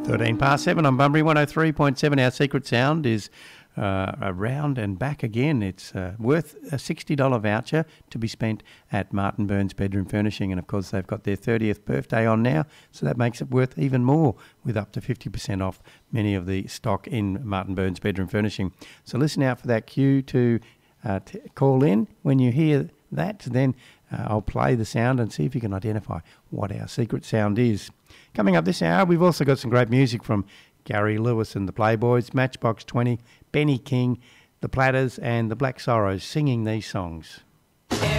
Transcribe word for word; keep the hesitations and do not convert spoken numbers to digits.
thirteen past seven on Bunbury one oh three point seven. Our secret sound is uh, around and back again. It's uh, worth a sixty dollars voucher to be spent at Martin Burns Bedroom Furnishing. And, of course, they've got their thirtieth birthday on now, so that makes it worth even more with up to fifty percent off many of the stock in Martin Burns Bedroom Furnishing. So listen out for that cue to uh, t- call in. When you hear that, then uh, I'll play the sound and see if you can identify what our secret sound is. Coming up this hour, we've also got some great music from Gary Lewis and the Playboys, Matchbox twenty, Benny King, the Platters and the Black Sorrows singing these songs.